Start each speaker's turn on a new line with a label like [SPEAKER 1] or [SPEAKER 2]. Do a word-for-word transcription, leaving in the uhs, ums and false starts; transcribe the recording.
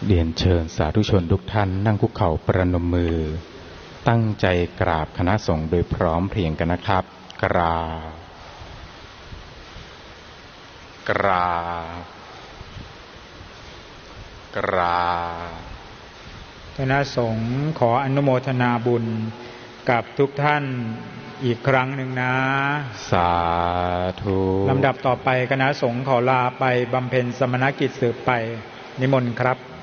[SPEAKER 1] เรียนเชิญสาธุชนทุกท่านนั่งคุกเข่าประนมมือตั้งใจกราบคณะสงฆ์โดยพร้อมเพรียงกันนะครับกราบกราบกราบ
[SPEAKER 2] คณะสงฆ์ขออนุโมทนาบุญกับทุกท่านอีกครั้งหนึ่งนะ
[SPEAKER 1] สาธุ
[SPEAKER 2] ลำดับต่อไปคณะสงฆ์ขอลาไปบำเพ็ญสมณกิจสืบไปนิมนต์ครับ